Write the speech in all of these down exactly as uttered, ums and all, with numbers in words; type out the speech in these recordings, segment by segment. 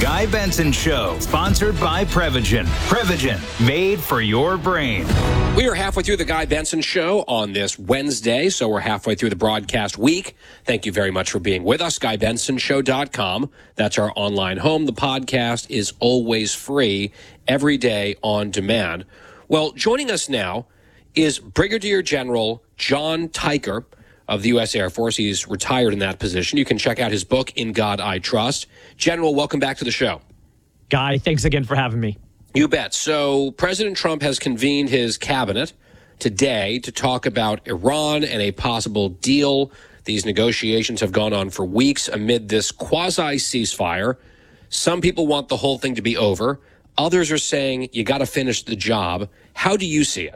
Guy Benson Show, sponsored by Prevagen. Prevagen, made for your brain. We are halfway through the Guy Benson Show on this Wednesday, so we're halfway through the broadcast week. Thank you very much for being with us. Guy Benson Show dot com. That's our online home. The podcast is always free, every day on demand. Well, joining us now is Brigadier General John Tyker of the U S Air Force. He's retired in that position. You can check out his book, In God I Trust. General, welcome back to the show. Guy, thanks again for having me. You bet. So President Trump has convened his cabinet today to talk about Iran and a possible deal. These negotiations have gone on for weeks amid this quasi-ceasefire. Some people want the whole thing to be over. Others are saying you got to finish the job. How do you see it?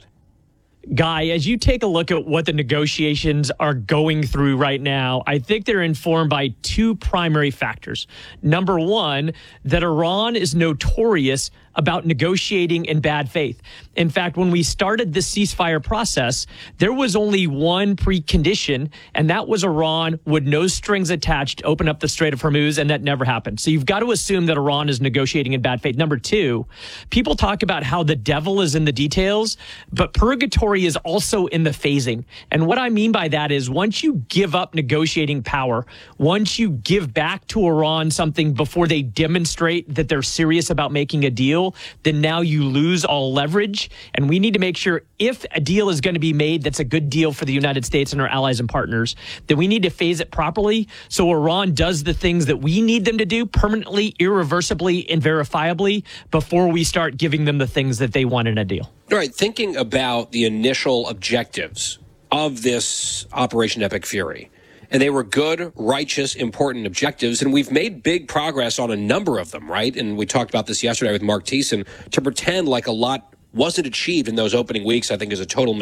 Guy, as you take a look at what the negotiations are going through right now, I think they're informed by two primary factors. Number one, that Iran is notorious about negotiating in bad faith. In fact, when we started the ceasefire process, there was only one precondition, and that was Iran would, no strings attached, open up the Strait of Hormuz, and that never happened. So you've got to assume that Iran is negotiating in bad faith. Number two, people talk about how the devil is in the details, but purgatory is also in the phasing. And what I mean by that is once you give up negotiating power, once you give back to Iran something before they demonstrate that they're serious about making a deal, then now you lose all leverage. And we need to make sure if a deal is going to be made that's a good deal for the United States and our allies and partners, then we need to phase it properly so Iran does the things that we need them to do permanently, irreversibly, and verifiably before we start giving them the things that they want in a deal. All right, thinking about the initial objectives of this Operation Epic Fury, and they were good, righteous, important objectives, and we've made big progress on a number of them, right? And we talked about this yesterday with Mark Thiessen. To pretend like a lot wasn't achieved in those opening weeks, I think, is a total mistake.